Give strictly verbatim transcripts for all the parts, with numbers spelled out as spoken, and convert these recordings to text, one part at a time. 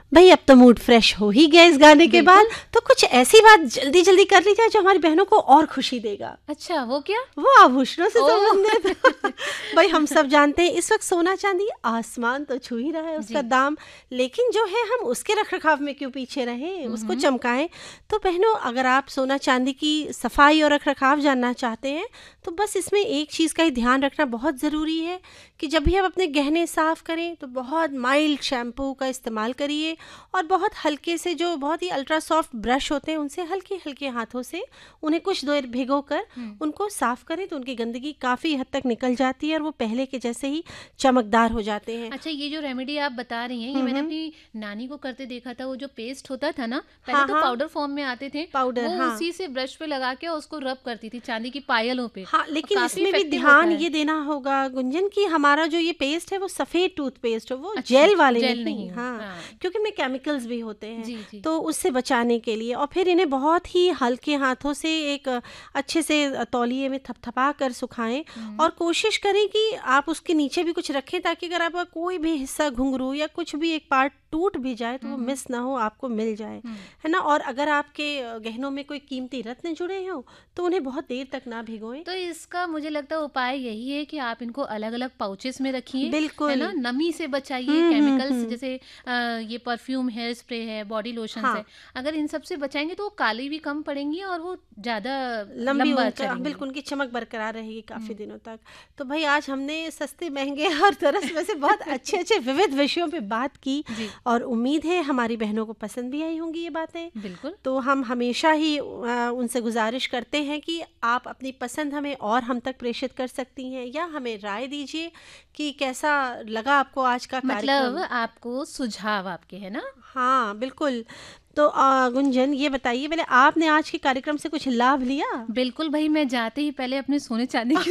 भाई अब तो मूड फ्रेश हो ही गया इस गाने के बाद, तो कुछ ऐसी बात जल्दी जल्दी कर ली जाए जो हमारी बहनों को और खुशी देगा। अच्छा, वो क्या? वो आभूषणों से संबंधित। भाई हम सब जानते हैं इस वक्त सोना चांदी आसमान तो छू ही रहा है उसका दाम, लेकिन जो है हम उसके रख रखाव में क्यों पीछे रहें, उसको चमकाएं। तो बहनों, अगर आप सोना चांदी की सफाई और रख रखाव जानना चाहते हैं तो बस इसमें एक चीज़ का ही ध्यान रखना बहुत ज़रूरी है कि जब भी आप अपने गहने साफ़ करें तो बहुत माइल्ड शैम्पू का इस्तेमाल करिए और बहुत हल्के से, जो बहुत ही अल्ट्रा सॉफ्ट ब्रश होते हैं उनसे हल्के हल्के हाथों से उन्हें कुछ देर भिगो कर उनको साफ़ करें तो उनकी गंदगी काफ़ी हद तक निकल जाती है और वो पहले के जैसे ही चमकदार हो जाते हैं। अच्छा, ये जो रेमेडी आप बता रही हैं ये मैंने अपनी नानी को करते देखा था। वो जो पेस्ट होता था ना, पहले हाँ, तो हाँ, पाउडर फॉर्म में आते थे, पाउडर वो हाँ, उसी से ब्रश पे लगा के उसको रब करती थी चांदी की पायलों पे। हाँ, लेकिन इसमें भी ध्यान ये देना होगा गुंजन कि हमारा जो ये पेस्ट है वो सफेद टूथपेस्ट हो, वो अच्छा, जेल वाले जेल नहीं, नहीं हाँ, हाँ, क्योंकि में केमिकल्स भी होते हैं जी, जी। तो उससे बचाने के लिए और फिर इन्हें बहुत ही हल्के हाथों से एक अच्छे से तौलिए में थपथपा कर सुखाएं और कोशिश करें कि आप उसके नीचे भी कुछ रखें ताकि अगर आपका कोई भी हिस्सा घुंघरू या कुछ भी एक पार्ट टूट भी जाए तो वो मिस ना हो, आपको मिल जाए, है ना। और अगर आपके गहनों में कोई कीमती रत्न जुड़े हो तो उन्हें बहुत देर तक ना भिगोएं। तो इसका मुझे लगता है उपाय यही है कि आप इनको अलग अलग पाउचेस में रखिए, बिल्कुल, है ना, नमी से बचाइए, केमिकल्स जैसे आ, ये परफ्यूम, हेयर स्प्रे है, बॉडी लोशन हाँ, है, अगर इन सब से बचाएंगे तो वो काली भी कम पड़ेंगी और वो ज्यादा लंबी बिल्कुल उनकी चमक बरकरार रहेगी काफी दिनों तक। तो भाई आज हमने सस्ते महंगे हर तरह में से बहुत अच्छे अच्छे विविध विषयों पे बात की और उम्मीद है हमारी बहनों को पसंद भी आई होंगी ये बातें। बिल्कुल। तो हम हमेशा ही उनसे गुजारिश करते हैं कि आप अपनी पसंद हमें और हम तक प्रेषित कर सकती हैं या हमें राय दीजिए कि कैसा लगा आपको आज का कार्यक्रम। मतलब आपको सुझाव आपके, है ना? हाँ बिल्कुल। तो गुंजन ये बताइए, पहले आपने आज के कार्यक्रम से कुछ लाभ लिया? बिल्कुल भाई, मैं जाते ही पहले अपने सोने चांदी की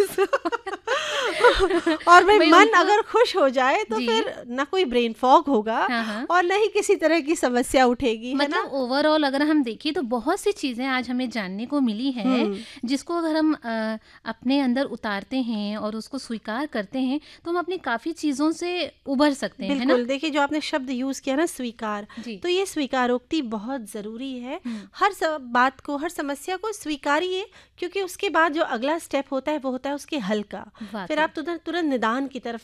और भाई मन अगर खुश हो जाए तो फिर ना कोई ब्रेन फॉग होगा हाँ हाँ। और न ही किसी तरह की समस्या उठेगी, मतलब ओवरऑल अगर हम देखें तो बहुत सी चीजें आज हमें जानने को मिली है जिसको अगर हम आ, अपने अंदर उतारते हैं और उसको स्वीकार करते हैं तो हम अपनी काफी चीजों से उभर सकते हैं। बिल्कुल, देखिए जो आपने शब्द यूज किया ना स्वीकार, तो ये स्वीकारोक्ति बहुत जरूरी है। हर बात को, हर समस्या को स्वीकारिए क्योंकि उसके बाद जो अगला स्टेप होता है वो होता है उसके हल का। फिर आप तुरंत तुरंत निदान की तरफ